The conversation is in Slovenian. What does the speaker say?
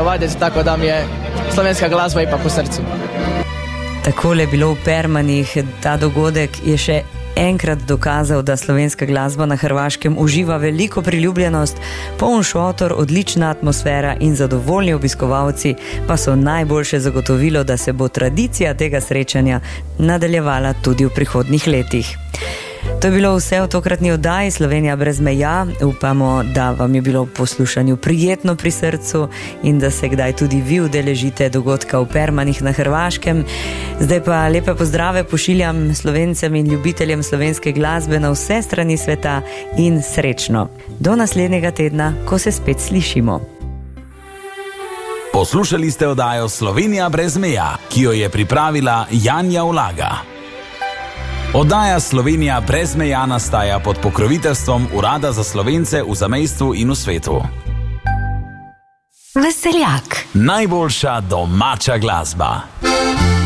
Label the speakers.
Speaker 1: vaditi, tako da mi je slovenska glasba ipak u srcu.
Speaker 2: Takole je bilo v Permanih. Ta dogodek je še enkrat dokazal, da slovenska glasba na Hrvaškem uživa veliko priljubljenost, poln šotor, odlična atmosfera in zadovoljni obiskovalci pa so najboljše zagotovilo, da se bo tradicija tega srečanja nadaljevala tudi v prihodnjih letih. To je bilo vse v tokratni oddaji Slovenija brez meja. Upamo, da vam je bilo v poslušanju prijetno pri srcu in da se kdaj tudi vi udeležite dogodka v Permanih na Hrvaškem. Zdaj pa lepe pozdrave pošiljam Slovencem in ljubiteljem slovenske glasbe na vse strani sveta in srečno. Do naslednjega tedna, ko se spet slišimo.
Speaker 3: Poslušali ste oddajo Slovenija brez meja, ki jo je pripravila Janja Ulaga. Oddaja Slovenija brez meja nastaja pod pokroviteljstvom Urada za Slovence v zamejstvu in v svetu.
Speaker 4: Veseljak.
Speaker 3: Najboljša domača glasba.